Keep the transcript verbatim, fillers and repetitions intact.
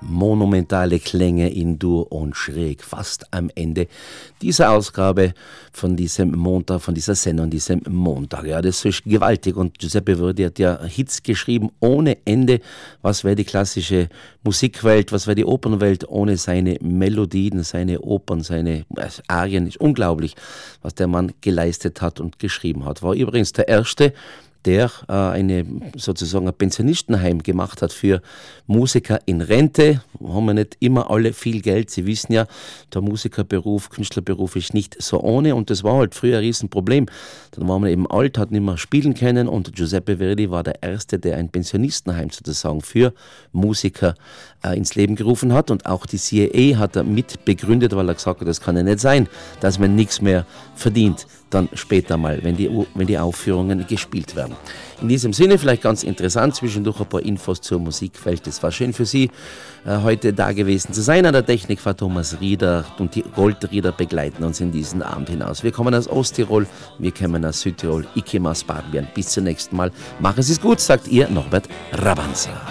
monumentale Klänge in Dur und Schräg, fast am Ende dieser Ausgabe von diesem Montag, von dieser Sendung, diesem Montag. Ja, das ist gewaltig und Giuseppe Verdi hat ja Hits geschrieben ohne Ende. Was wäre die klassische Musikwelt, was wäre die Opernwelt ohne seine Melodien, seine Opern, seine Arien? Ist unglaublich, was der Mann geleistet hat und geschrieben hat. War übrigens der erste, der äh, eine sozusagen ein Pensionistenheim gemacht hat für Musiker in Rente. Haben wir nicht immer alle viel Geld. Sie wissen ja, der Musikerberuf, Künstlerberuf ist nicht so ohne und das war halt früher ein Riesenproblem. Dann war man eben alt, hat nicht mehr spielen können und Giuseppe Verdi war der Erste, der ein Pensionistenheim sozusagen für Musiker äh, ins Leben gerufen hat und auch die C A A hat er mit begründet, weil er gesagt hat, das kann ja nicht sein, dass man nichts mehr verdient, dann später mal, wenn die, wenn die Aufführungen gespielt werden. In diesem Sinne vielleicht ganz interessant, zwischendurch ein paar Infos zur Musikwelt. Es war schön für Sie, äh, heute da gewesen zu sein. An der Technik war Thomas Rieder und die Goldrieder begleiten uns in diesen Abend hinaus. Wir kommen aus Osttirol, wir kommen aus Südtirol, ich komme aus Baden. Bis zum nächsten Mal. Machen Sie es gut, sagt Ihr Norbert Rabanza.